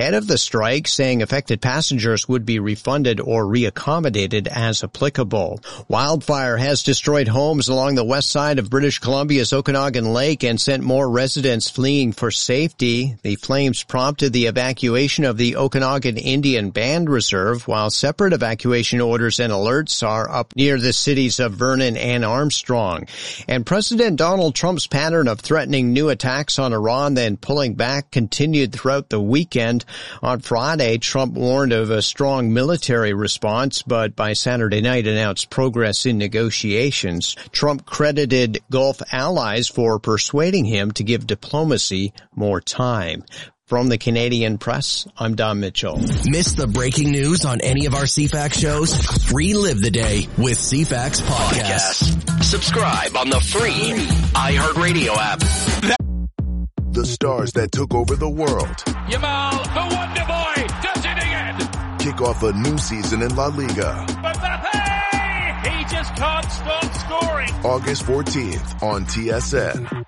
ahead of the strike, saying affected passengers would be refunded or reaccommodated as applicable. Wildfire has destroyed homes along the west side of British Columbia's Okanagan Lake and sent more residents fleeing for safety. The flames prompted the evacuation of the Okanagan Indian Band Reserve, while separate evacuation orders and alerts are up near the cities of Vernon and Armstrong. And President Donald Trump's pattern of threatening new attacks on Iran, then pulling back, continued throughout the weekend. On Friday, Trump warned of a strong military response, but by Saturday night announced progress in negotiations. Trump credited Gulf allies for persuading him to give diplomacy more time. From the Canadian Press, I'm Don Mitchell. Miss the breaking news on any of our CFAX shows? Relive the day with CFAX Podcast. Subscribe on the free iHeartRadio app. The stars that took over the world. Yamal, the Wonder Boy, does it again. Kick off a new season in La Liga. Mbappe, he just can't stop scoring. August 14th on TSN.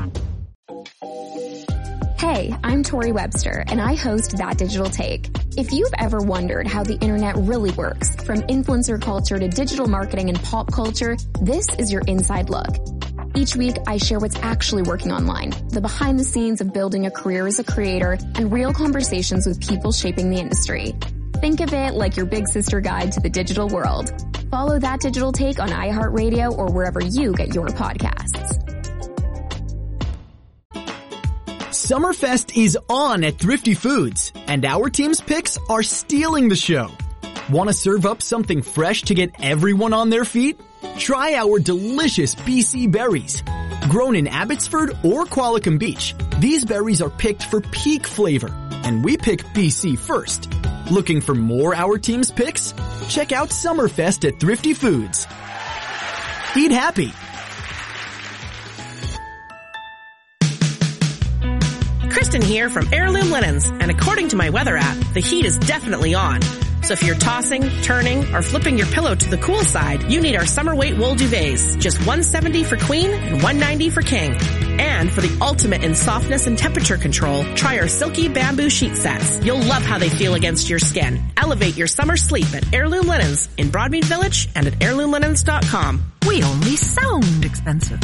Hey, I'm Tori Webster, and I host That Digital Take. If you've ever wondered how the internet really works, from influencer culture to digital marketing and pop culture, this is your inside look. Each week, I share what's actually working online, the behind the scenes of building a career as a creator, and real conversations with people shaping the industry. Think of it like your big sister guide to the digital world. Follow That Digital Take on iHeartRadio or wherever you get your podcasts. Summerfest is on at Thrifty Foods, and our team's picks are stealing the show. Want to serve up something fresh to get everyone on their feet? Try our delicious BC berries. Grown in Abbotsford or Qualicum Beach, these berries are picked for peak flavor, and we pick BC first. Looking for more Our Team's picks? Check out Summerfest at Thrifty Foods. Eat happy. Kristen here from Heirloom Linens, and according to my weather app, the heat is definitely on. So if you're tossing, turning, or flipping your pillow to the cool side, you need our summer weight wool duvets. Just $170 for queen and $190 for king. And for the ultimate in softness and temperature control, try our silky bamboo sheet sets. You'll love how they feel against your skin. Elevate your summer sleep at Heirloom Linens in Broadmead Village and at heirloomlinens.com. We only sound expensive.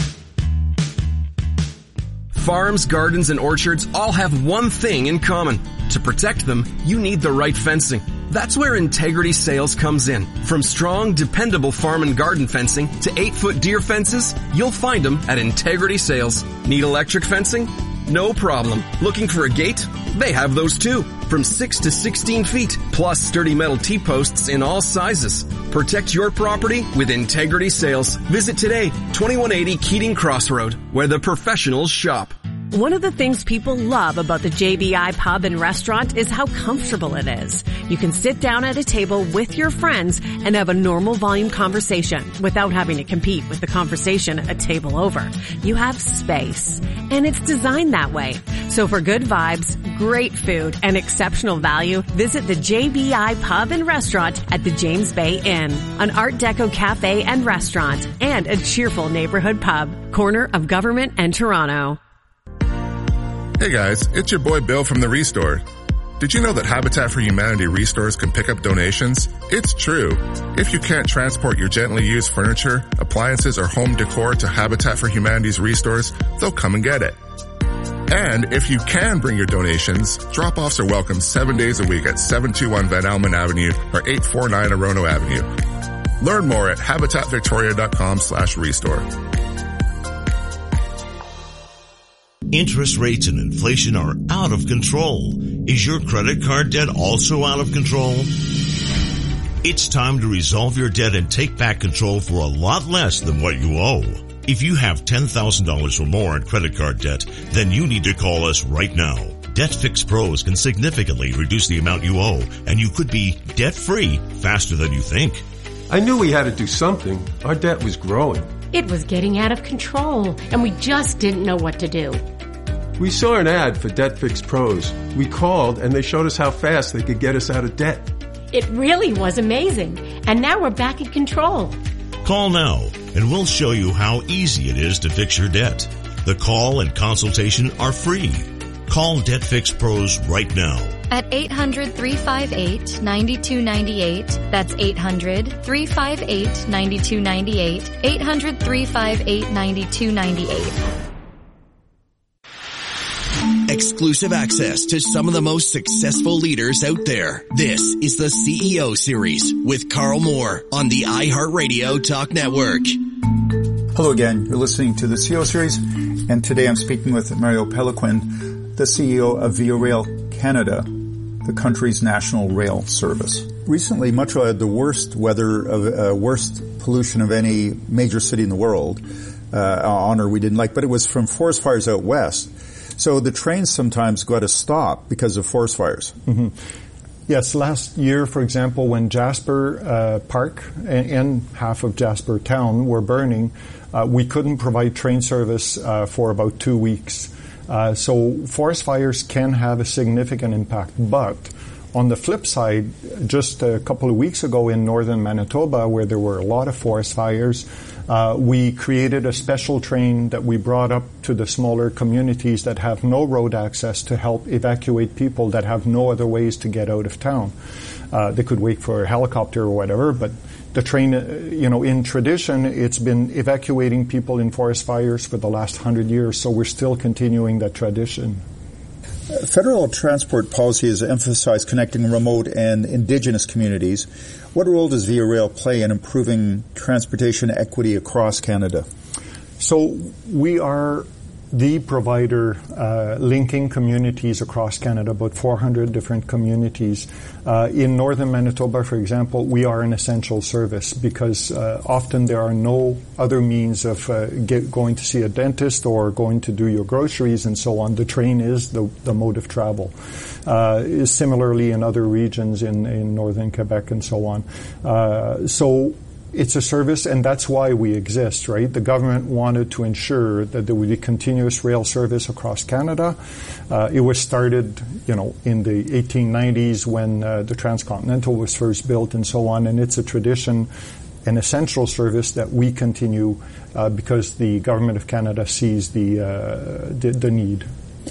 Farms, gardens, and orchards all have one thing in common. To protect them, you need the right fencing. That's where Integrity Sales comes in. From strong, dependable farm and garden fencing to 8-foot deer fences, you'll find them at Integrity Sales. Need electric fencing? No problem. Looking for a gate? They have those too. From 6 to 16 feet, plus sturdy metal T-posts in all sizes. Protect your property with Integrity Sales. Visit today, 2180 Keating Crossroad, where the professionals shop. One of the things people love about the JBI Pub and Restaurant is how comfortable it is. You can sit down at a table with your friends and have a normal volume conversation without having to compete with the conversation a table over. You have space, and it's designed that way. So for good vibes, great food, and exceptional value, visit the JBI Pub and Restaurant at the James Bay Inn, an Art Deco cafe and restaurant, and a cheerful neighborhood pub, corner of Government and Toronto. Hey guys, it's your boy Bill from The Restore. Did you know that Habitat for Humanity Restores can pick up donations? It's true. If you can't transport your gently used furniture, appliances, or home decor to Habitat for Humanity's Restores, they'll come and get it. And if you can bring your donations, drop-offs are welcome 7 days a week at 721 Van Almen Avenue or 849 Orono Avenue. Learn more at habitatvictoria.com/restore. Interest rates and inflation are out of control. Is your credit card debt also out of control? It's time to resolve your debt and take back control for a lot less than what you owe. If you have $10,000 or more in credit card debt, then you need to call us right now. DebtFix Pros can significantly reduce the amount you owe, and you could be debt-free faster than you think. I knew we had to do something. Our debt was growing. It was getting out of control, and we just didn't know what to do. We saw an ad for DebtFix Pros. We called, and they showed us how fast they could get us out of debt. It really was amazing, and now we're back in control. Call now, and we'll show you how easy it is to fix your debt. The call and consultation are free. Call DebtFix Pros right now at 800-358-9298. That's 800-358-9298. 800-358-9298. Exclusive access to some of the most successful leaders out there. This is the CEO Series with Carl Moore on the iHeartRadio Talk Network. Hello again. You're listening to the CEO Series, and today I'm speaking with Mario Peloquin, the CEO of Via Rail Canada, the country's national rail service. Recently, Montreal had the worst worst pollution of any major city in the world. Honor we didn't like, but it was from forest fires out west. So the trains sometimes got to stop because of forest fires. Mm-hmm. Yes, last year, for example, when Jasper Park and half of Jasper Town were burning, we couldn't provide train service for about 2 weeks. So forest fires can have a significant impact. But on the flip side, just a couple of weeks ago in northern Manitoba, where there were a lot of forest fires, we created a special train that we brought up to the smaller communities that have no road access to help evacuate people that have no other ways to get out of town. They could wait for a helicopter or whatever, but the train, in tradition, it's been evacuating people in forest fires for the last 100 years, so we're still continuing that tradition. Federal transport policy has emphasized connecting remote and Indigenous communities. What role does Via Rail play in improving transportation equity across Canada? So we are the provider linking communities across Canada, about 400 different communities. In northern Manitoba, for example, we are an essential service because often there are no other means of going to see a dentist or going to do your groceries and so on. The train is the mode of travel. Similarly in other regions in northern Quebec and so on. So it's a service, and that's why we exist, right? The government wanted to ensure that there would be continuous rail service across Canada. It was started, in the 1890s when the Transcontinental was first built and so on, and it's a tradition, an essential service that we continue because the government of Canada sees the need.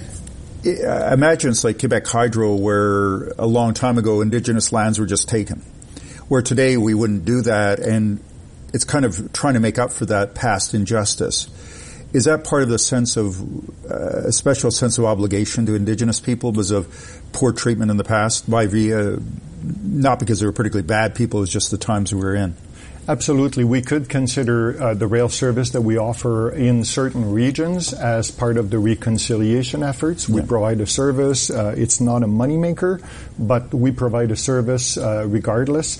Imagine it's like Quebec Hydro, where a long time ago Indigenous lands were just taken. Where today we wouldn't do that, and it's kind of trying to make up for that past injustice. Is that part of the sense of, a special sense of obligation to Indigenous people because of poor treatment in the past by Via, not because they were particularly bad people, it's just the times we were in? Absolutely. We could consider the rail service that we offer in certain regions as part of the reconciliation efforts. We provide a service. It's not a moneymaker, but we provide a service regardless.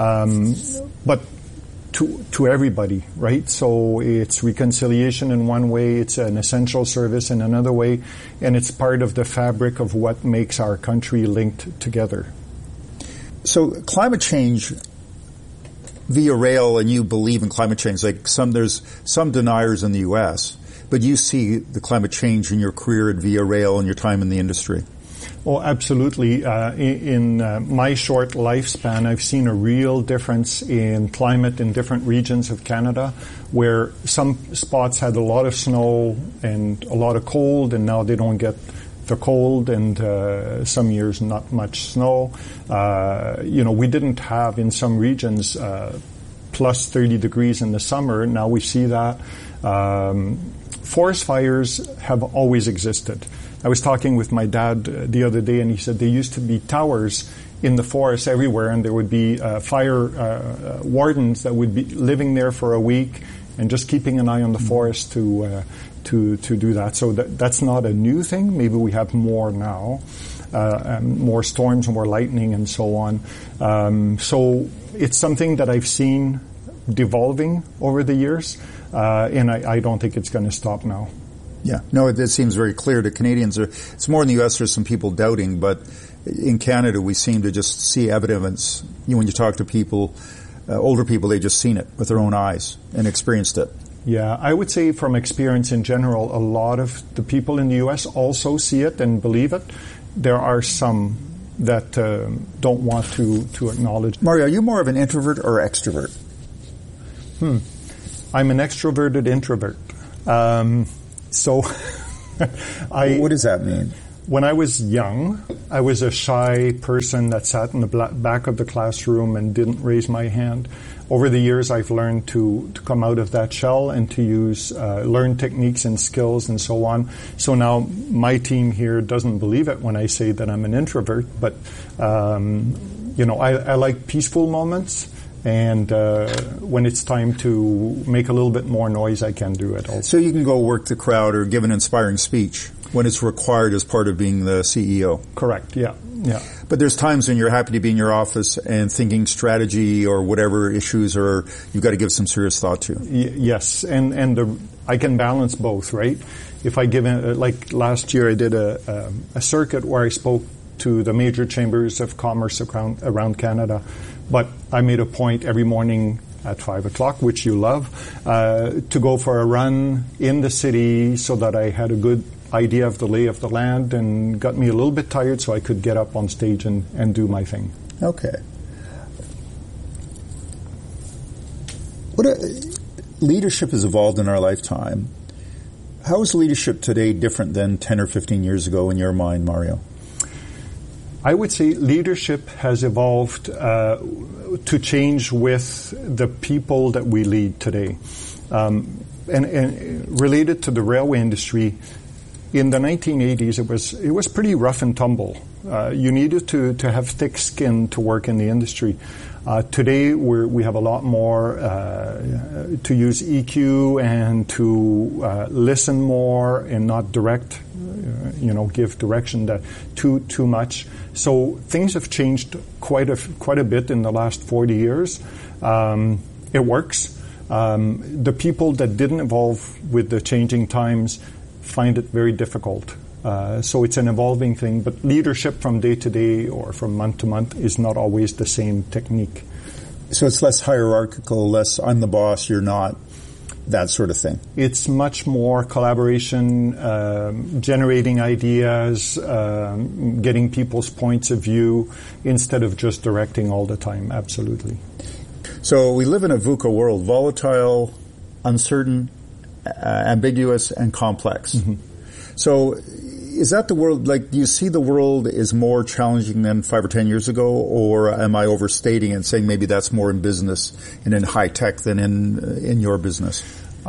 But to everybody, right? So it's reconciliation in one way, it's an essential service in another way, and it's part of the fabric of what makes our country linked together. So climate change, Via Rail, and you believe in climate change, there's some deniers in the U.S., but you see the climate change in your career at Via Rail and your time in the industry. Oh, absolutely. In my short lifespan, I've seen a real difference in climate in different regions of Canada, where some spots had a lot of snow and a lot of cold, and now they don't get the cold, and some years not much snow. We didn't have in some regions plus 30 degrees in the summer. Now we see that. Forest fires have always existed. I was talking with my dad the other day, and he said there used to be towers in the forest everywhere, and there would be fire wardens that would be living there for a week and just keeping an eye on the forest to do that. So that's not a new thing. Maybe we have more now, more storms, more lightning, and so on. So it's something that I've seen devolving over the years, and I don't think it's going to stop now. Yeah, no, it seems very clear to Canadians. It's more in the U.S. There's some people doubting, but in Canada we seem to just see evidence. When you talk to people, older people, they've just seen it with their own eyes and experienced it. Yeah, I would say from experience in general, a lot of the people in the U.S. also see it and believe it. There are some that don't want to acknowledge. Mario, are you more of an introvert or extrovert? I'm an extroverted introvert. So what does that mean? When I was young, I was a shy person that sat in the back of the classroom and didn't raise my hand. Over the years, I've learned to come out of that shell and to learn techniques and skills and so on. So now my team here doesn't believe it when I say that I'm an introvert, but, I like peaceful moments. And when it's time to make a little bit more noise, I can do it also. So you can go work the crowd or give an inspiring speech when it's required as part of being the CEO. Correct, yeah. But there's times when you're happy to be in your office and thinking strategy or whatever issues or you've got to give some serious thought to. Yes, and I can balance both, right? If I give, like last year I did a circuit where I spoke to the major chambers of commerce around Canada, but I made a point every morning at 5 o'clock, which you love, to go for a run in the city so that I had a good idea of the lay of the land and got me a little bit tired so I could get up on stage and do my thing. Okay. Leadership has evolved in our lifetime. How is leadership today different than 10 or 15 years ago in your mind, Mario? I would say leadership has evolved to change with the people that we lead today. And related to the railway industry, in the 1980s, it was pretty rough and tumble. You needed to have thick skin to work in the industry. Today, we have a lot more to use EQ and to listen more and not direct, give direction that too much. So things have changed quite a bit in the last 40 years. It works. The people that didn't evolve with the changing times find it very difficult. So it's an evolving thing, but leadership from day to day or from month to month is not always the same technique. So it's less hierarchical, less I'm the boss, you're not, that sort of thing. It's much more collaboration, generating ideas, getting people's points of view instead of just directing all the time. Absolutely. So we live in a VUCA world, volatile, uncertain, ambiguous, and complex. Mm-hmm. So is that the world, do you see the world is more challenging than 5 or 10 years ago, or am I overstating and saying maybe that's more in business and in high tech than in your business?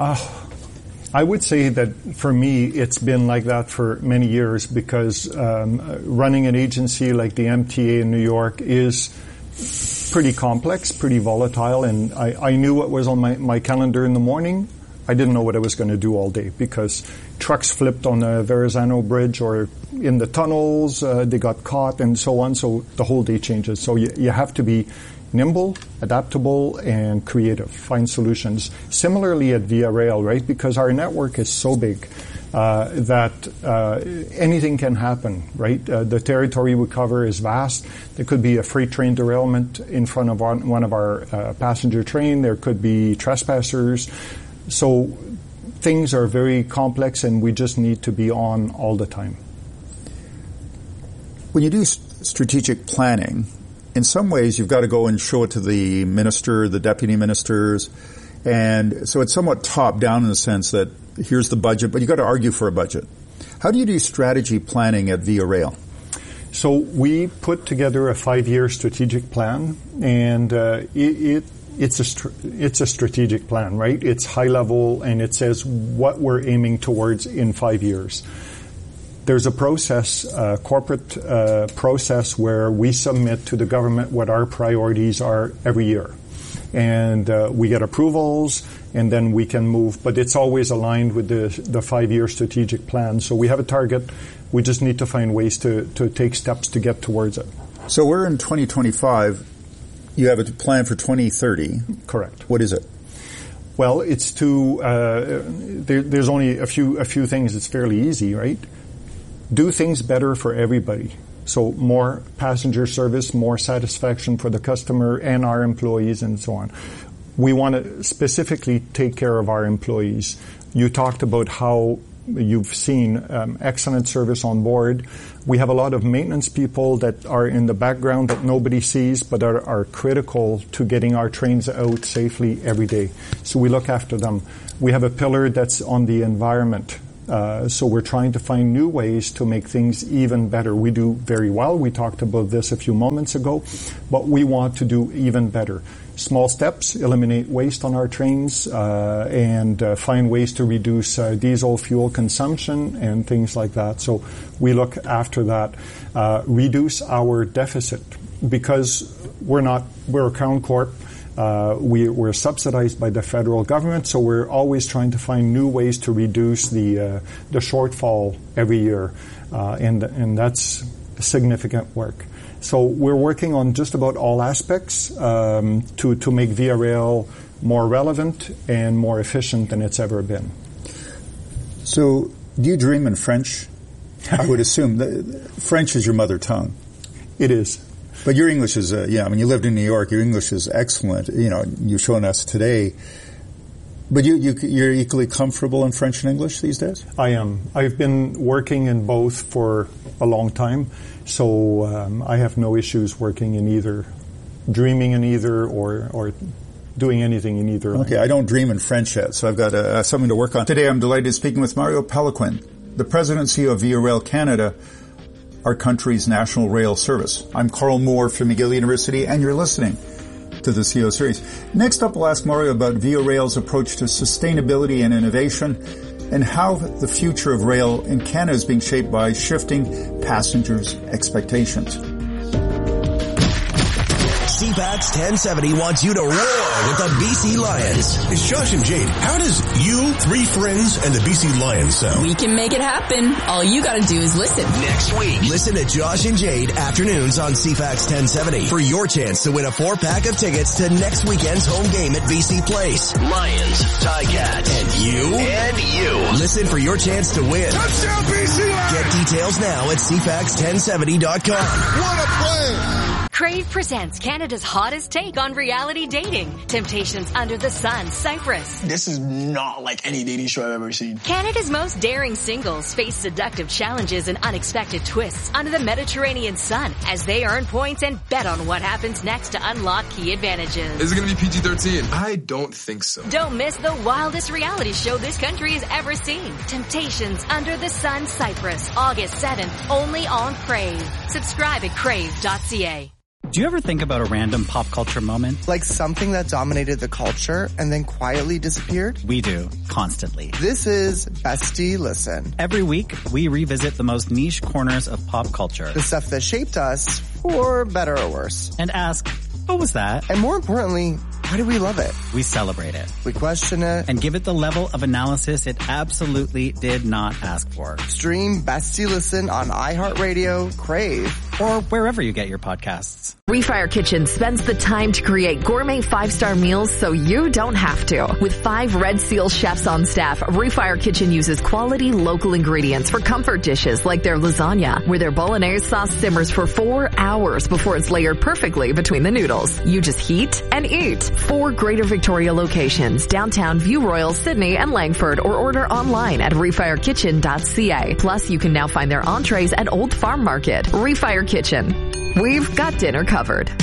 I would say that for me it's been like that for many years because running an agency like the MTA in New York is pretty complex, pretty volatile, and I knew what was on my calendar in the morning. I didn't know what I was going to do all day because trucks flipped on the Verrazano Bridge or in the tunnels, they got caught and so on, so the whole day changes. So you have to be nimble, adaptable, and creative, find solutions. Similarly at Via Rail, right, because our network is so big that anything can happen, right? The territory we cover is vast. There could be a freight train derailment in front of one of our passenger train. There could be trespassers. So things are very complex and we just need to be on all the time. When you do strategic planning, in some ways you've got to go and show it to the minister, the deputy ministers, and so it's somewhat top down in the sense that here's the budget, but you've got to argue for a budget. How do you do strategy planning at Via Rail? So we put together a 5-year strategic plan, and it's a strategic plan, right? It's high level and it says what we're aiming towards in 5 years. There's a process, corporate process where we submit to the government what our priorities are every year. And we get approvals and then we can move, but it's always aligned with the 5-year strategic plan. So we have a target. We just need to find ways to take steps to get towards it. So we're in 2025. You have a plan for 2030. Correct. What is it? Well, it's there's only a few things. It's fairly easy, right? Do things better for everybody. So more passenger service, more satisfaction for the customer and our employees and so on. We want to specifically take care of our employees. You talked about how you've seen excellent service on board. We have a lot of maintenance people that are in the background that nobody sees but are critical to getting our trains out safely every day. So we look after them. We have a pillar that's on the environment. So we're trying to find new ways to make things even better. We do very well. We talked about this a few moments ago, but we want to do even better. Small steps, eliminate waste on our trains, and find ways to reduce diesel fuel consumption and things like that. So we look after that. Reduce our deficit because we're a Crown Corp. We're subsidized by the federal government, so we're always trying to find new ways to reduce the shortfall every year, and that's significant work. So we're working on just about all aspects to make Via Rail more relevant and more efficient than it's ever been. So do you dream in French? I would assume that French is your mother tongue. It is. But your English is, you lived in New York. Your English is excellent. You've shown us today. But you're equally comfortable in French and English these days? I am. I've been working in both for a long time, so I have no issues working in either, dreaming in either, or doing anything in either. Okay, I don't dream in French yet, so I've got something to work on. Today I'm delighted speaking with Mario Péloquin, the President and CEO of Via Rail Canada, our country's national rail service. I'm Carl Moore from McGill University, and you're listening to the CEO series. Next up, we'll ask Mario about Via Rail's approach to sustainability and innovation and how the future of rail in Canada is being shaped by shifting passengers' expectations. CFAX 1070 wants you to roar with the BC Lions. It's Josh and Jade. How does you, three friends, and the BC Lions sound? We can make it happen. All you gotta do is listen. Next week, listen to Josh and Jade afternoons on CFAX 1070 for your chance to win a 4-pack of tickets to next weekend's home game at BC Place. Lions, Ticats, and you. Listen for your chance to win. Touchdown BC Lions! Get details now at CFAX1070.com. What a play! Crave presents Canada's hottest take on reality dating. Temptations Under the Sun, Cyprus. This is not like any dating show I've ever seen. Canada's most daring singles face seductive challenges and unexpected twists under the Mediterranean sun as they earn points and bet on what happens next to unlock key advantages. Is it going to be PG-13? I don't think so. Don't miss the wildest reality show this country has ever seen. Temptations Under the Sun, Cyprus, August 7th, only on Crave. Subscribe at crave.ca. Do you ever think about a random pop culture moment? Like something that dominated the culture and then quietly disappeared? We do, constantly. This is Bestie Listen. Every week, we revisit the most niche corners of pop culture. The stuff that shaped us, for better or worse. And ask, what was that? And more importantly, why do we love it? We celebrate it. We question it. And give it the level of analysis it absolutely did not ask for. Stream Bestie Listen on iHeartRadio, Crave, or wherever you get your podcasts. Refire Kitchen spends the time to create gourmet 5-star meals so you don't have to. With 5 Red Seal chefs on staff, Refire Kitchen uses quality local ingredients for comfort dishes like their lasagna, where their bolognese sauce simmers for 4 hours before it's layered perfectly between the noodles. You just heat and eat. 4 Greater Victoria locations, downtown View Royal, Sydney, and Langford, or order online at refirekitchen.ca. Plus, you can now find their entrees at Old Farm Market. Refire Kitchen. We've got dinner covered.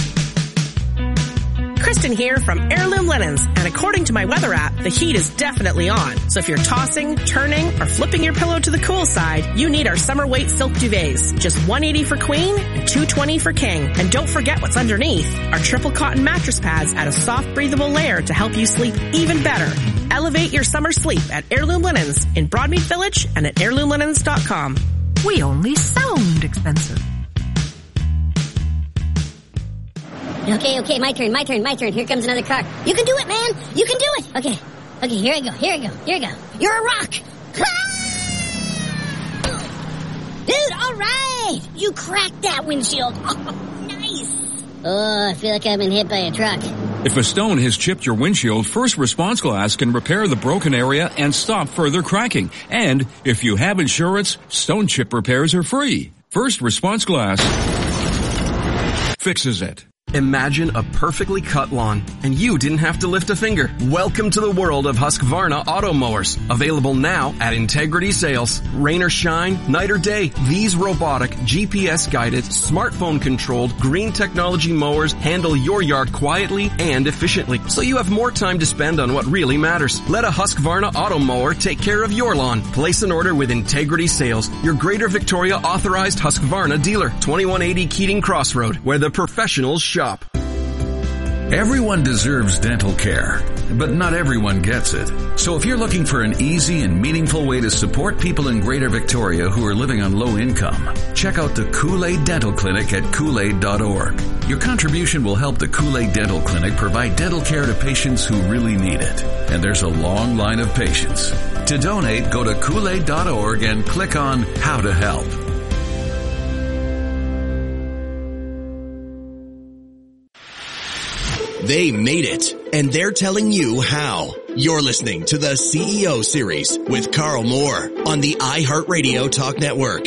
Kristen here from Heirloom Linens, and according to my weather app, the heat is definitely on. So if you're tossing, turning, or flipping your pillow to the cool side, you need our summer weight silk duvets. Just $180 for queen and $220 for king. And don't forget what's underneath. Our triple cotton mattress pads add a soft, breathable layer to help you sleep even better. Elevate your summer sleep at Heirloom Linens in Broadmead Village and at heirloomlinens.com. We only sound expensive. Okay, my turn. Here comes another car. You can do it, man. You can do it. Okay, here I go. You're a rock. Dude, all right. You cracked that windshield. Oh, nice. Oh, I feel like I've been hit by a truck. If a stone has chipped your windshield, First Response Glass can repair the broken area and stop further cracking. And if you have insurance, stone chip repairs are free. First Response Glass fixes it. Imagine a perfectly cut lawn, and you didn't have to lift a finger. Welcome to the world of Husqvarna auto mowers. Available now at Integrity Sales. Rain or shine, night or day, these robotic, GPS-guided, smartphone-controlled, green technology mowers handle your yard quietly and efficiently, so you have more time to spend on what really matters. Let a Husqvarna auto mower take care of your lawn. Place an order with Integrity Sales, your Greater Victoria authorized Husqvarna dealer. 2180 Keating Crossroad, where the professionals shop. Everyone deserves dental care, but not everyone gets it. So if you're looking for an easy and meaningful way to support people in Greater Victoria who are living on low income, check out the Kool-Aid Dental Clinic at Kool-Aid.org. Your contribution will help the Kool-Aid Dental Clinic provide dental care to patients who really need it. And there's a long line of patients. To donate, go to Kool-Aid.org and click on How to Help. They made it, and they're telling you how. You're listening to the CEO Series with Carl Moore on the iHeartRadio Talk Network.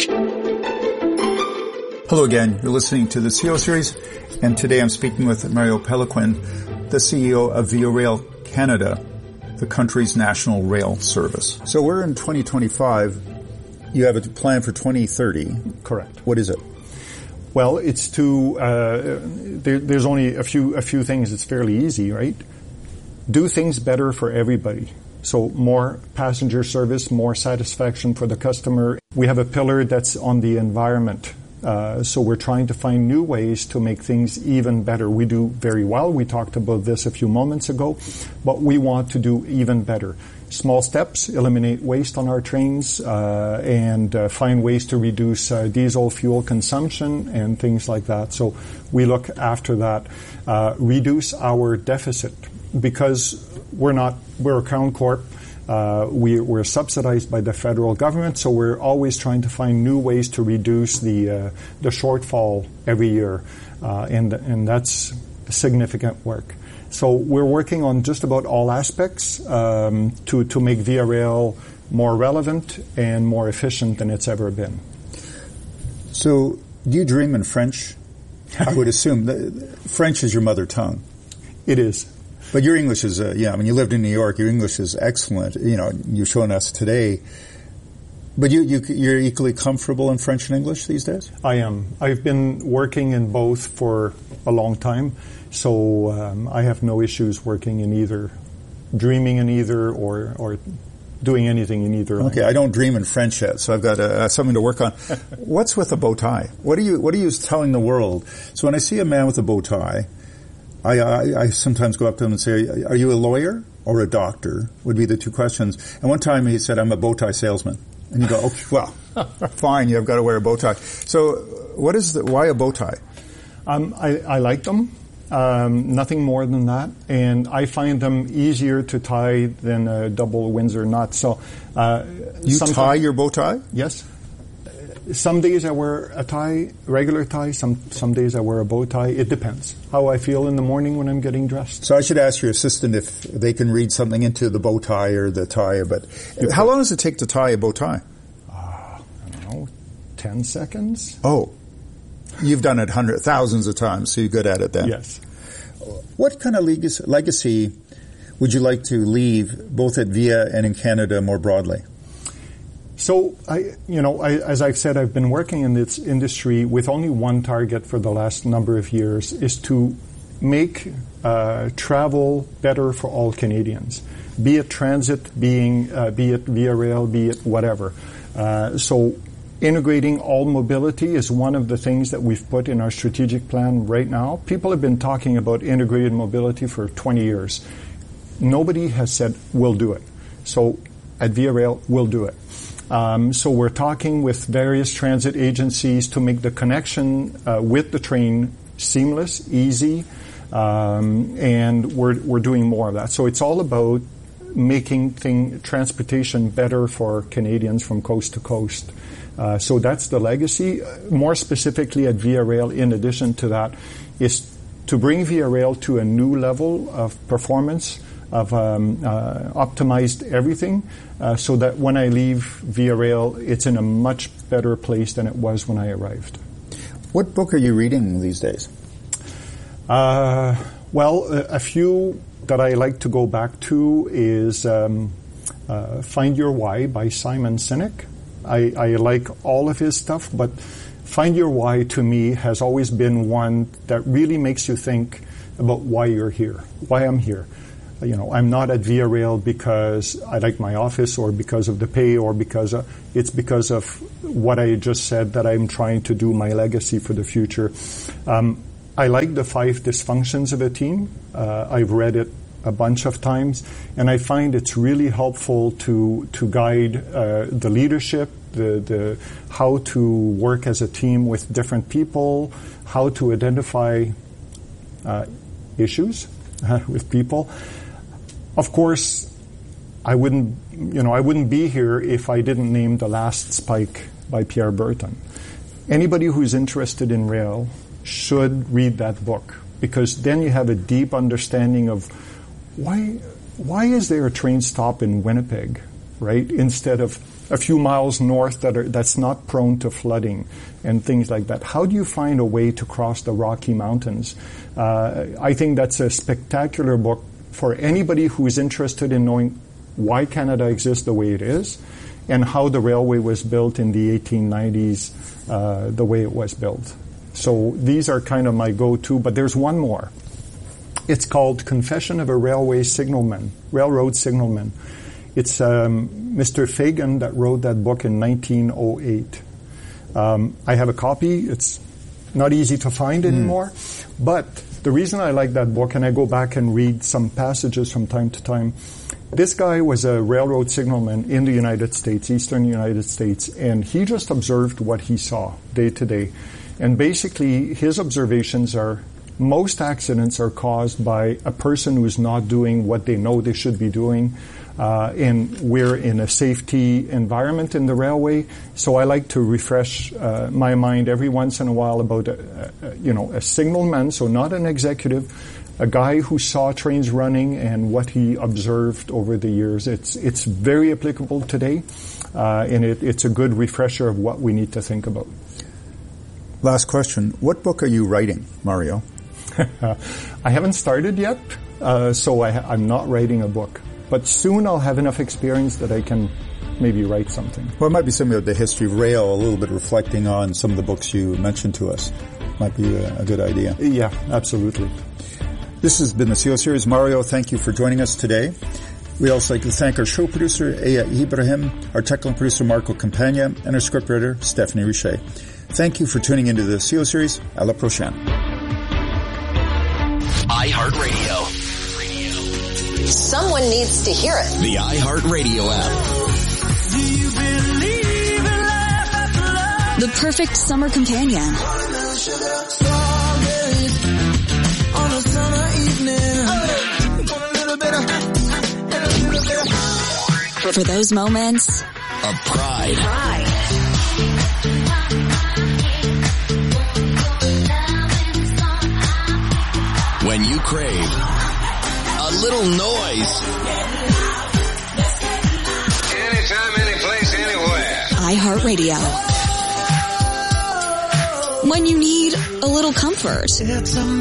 Hello again. You're listening to the CEO Series, and today I'm speaking with Mario Peloquin, the CEO of Via Rail Canada, the country's national rail service. So we're in 2025. You have a plan for 2030. Correct. What is it? Well, it's to, there's only a few things. It's fairly easy, right? Do things better for everybody. So more passenger service, more satisfaction for the customer. We have a pillar that's on the environment. So we're trying to find new ways to make things even better. We do very well. We talked about this a few moments ago, but we want to do even better. Small steps, eliminate waste on our trains, and find ways to reduce diesel fuel consumption and things like that. So we look after that. Reduce our deficit because we're a Crown Corp. We're subsidized by the federal government, so we're always trying to find new ways to reduce the shortfall every year, and that's significant work. So we're working on just about all aspects to make Via Rail more relevant and more efficient than it's ever been. So do you dream in French? I would assume that French is your mother tongue. It is. But your English is, you lived in New York. Your English is excellent. You've shown us today. But you're equally comfortable in French and English these days? I am. I've been working in both for a long time, so I have no issues working in either, dreaming in either, or doing anything in either. Okay, I don't dream in French yet, so I've got something to work on. What's with a bow tie? What are you telling the world? So when I see a man with a bow tie, I sometimes go up to him and say, "Are you a lawyer or a doctor?" Would be the two questions. And one time he said, "I'm a bow tie salesman." And you go, "Okay, well, fine, you've got to wear a bow tie." So why a bow tie? I like them. Nothing more than that. And I find them easier to tie than a double Windsor knot. So, you tie your bow tie? Yes. Some days I wear a tie, regular tie. Some days I wear a bow tie. It depends how I feel in the morning when I'm getting dressed. So I should ask your assistant if they can read something into the bow tie or the tie. But how long does it take to tie a bow tie? I don't know, 10 seconds. Oh, you've done it thousands of times, so you're good at it then. Yes. What kind of legacy would you like to leave both at Via and in Canada more broadly? So, as I've said, I've been working in this industry with only one target for the last number of years, is to make travel better for all Canadians, be it transit, be it Via Rail, be it whatever. So integrating all mobility is one of the things that we've put in our strategic plan right now. People have been talking about integrated mobility for 20 years. Nobody has said, we'll do it. So at Via Rail, we'll do it. So we're talking with various transit agencies to make the connection with the train seamless, easy, and we're doing more of that. So it's all about making transportation better for Canadians from coast to coast. So that's the legacy. More specifically at Via Rail, in addition to that, is to bring Via Rail to a new level of performance, of optimized everything, so that when I leave Via Rail, it's in a much better place than it was when I arrived. What book are you reading these days? A few that I like to go back to is Find Your Why by Simon Sinek. I like all of his stuff, but Find Your Why to me has always been one that really makes you think about why you're here, why I'm here. I'm not at Via Rail because I like my office or because of the pay or it's because of what I just said that I'm trying to do my legacy for the future. I like the 5 dysfunctions of a team. I've read it a bunch of times, and I find it's really helpful to guide the leadership, the how to work as a team with different people, how to identify issues with people. Of course, I wouldn't be here if I didn't name The Last Spike by Pierre Berton. Anybody who's interested in rail should read that book, because then you have a deep understanding of why is there a train stop in Winnipeg, right, instead of a few miles north that's not prone to flooding and things like that. How do you find a way to cross the Rocky Mountains? I think that's a spectacular book for anybody who is interested in knowing why Canada exists the way it is and how the railway was built in the 1890s, the way it was built. So these are kind of my go-to, but there's one more. It's called Confession of a Railroad Signalman. It's Mr. Fagan that wrote that book in 1908. I have a copy. It's not easy to find anymore. But the reason I like that book, and I go back and read some passages from time to time, this guy was a railroad signalman in the United States, eastern United States, and he just observed what he saw day to day. And basically, his observations are most accidents are caused by a person who's not doing what they know they should be doing. And we're in a safety environment in the railway, so I like to refresh my mind every once in a while about a signalman, so not an executive, a guy who saw trains running and what he observed over the years. It's very applicable today, and it's a good refresher of what we need to think about. Last question. What book are you writing, Mario? I haven't started yet, so I'm not writing a book. But soon I'll have enough experience that I can maybe write something. Well, it might be something about the history of rail, a little bit reflecting on some of the books you mentioned to us. Might be a good idea. Yeah, absolutely. This has been the CO Series. Mario, thank you for joining us today. We'd also like to thank our show producer, Aya Ibrahim, our technical producer, Marco Campagna, and our scriptwriter, Stephanie Richer. Thank you for tuning into the CO Series. À la prochaine. iHeartRadio. Someone needs to hear it. The iHeartRadio app. Do you believe in life after love? The perfect summer companion. On a summer evening. Want a little bit of For those moments of pride. When you crave a little noise. Anytime, anyplace, anywhere. iHeartRadio. When you need a little comfort. It's